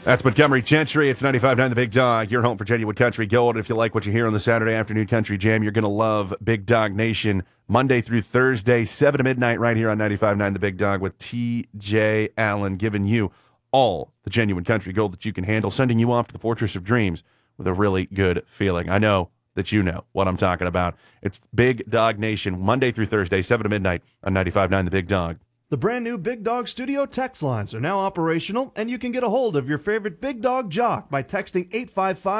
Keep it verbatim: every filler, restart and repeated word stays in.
That's Montgomery Gentry. It's ninety-five point nine The Big Dog. Your home for genuine country gold. If you like what you hear on the Saturday afternoon Country Jam, you're going to love Big Dog Nation Monday through Thursday, seven to midnight, right here on ninety-five point nine The Big Dog with T J Allen, giving you all the genuine country gold that you can handle, sending you off to the Fortress of Dreams with a really good feeling. I know that you know what I'm talking about. It's Big Dog Nation, Monday through Thursday, seven to midnight on ninety-five point nine The Big Dog. The brand new Big Dog Studio text lines are now operational, and you can get a hold of your favorite Big Dog jock by texting eight five five